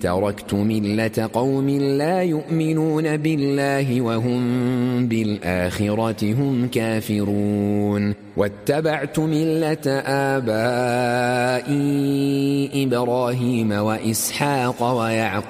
تركت ملة قوم لا يؤمنون بالله وهم بالآخرة هم كافرون واتبعت ملة آبائي إبراهيم وإسحاق ويعقوب